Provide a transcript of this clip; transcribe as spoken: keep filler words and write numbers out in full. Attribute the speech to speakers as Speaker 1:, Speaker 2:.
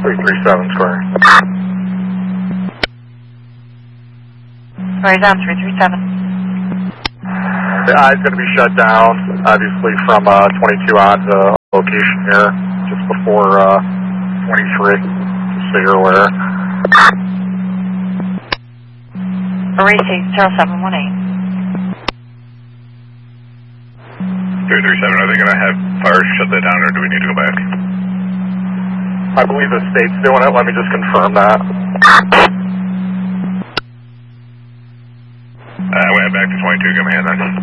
Speaker 1: three three seven square.
Speaker 2: Square down, three three seven.
Speaker 1: The eye's going to be shut down, obviously, from uh, twenty-two on to location here, just before uh, twenty-three, just so you're aware.
Speaker 2: Array six zero seven one eight.
Speaker 3: three three seven, are they going to have fire shut that down, or do we need to go back?
Speaker 1: I believe the state's doing it. Let me just confirm that.
Speaker 3: Uh, I went back to twenty-two. Give me a hand then.